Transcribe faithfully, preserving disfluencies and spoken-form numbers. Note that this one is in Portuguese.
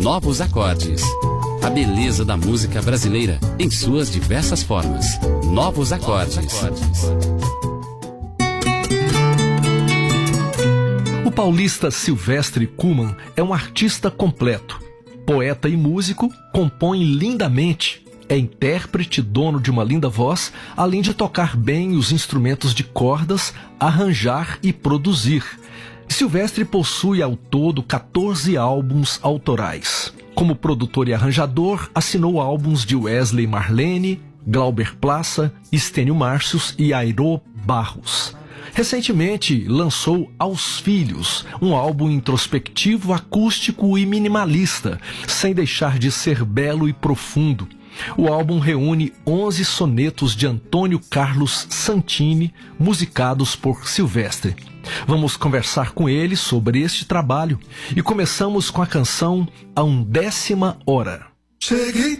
Novos Acordes. A beleza da música brasileira em suas diversas formas. Novos Acordes. O paulista Silvestre Kuman é um artista completo. Poeta e músico, compõe lindamente. É intérprete, dono de uma linda voz, além de tocar bem os instrumentos de cordas, arranjar e produzir. Silvestre possui ao todo catorze álbuns autorais. Como produtor e arranjador, assinou álbuns de Wesley Marlene, Glauber Plaça, Estênio Márcios e Airô Barros. Recentemente lançou Aos Filhos, um álbum introspectivo, acústico e minimalista, sem deixar de ser belo e profundo. O álbum reúne onze sonetos de Antônio Carlos Santini, musicados por Silvestre. Vamos conversar com ele sobre este trabalho e começamos com a canção A Undécima Hora. Cheguei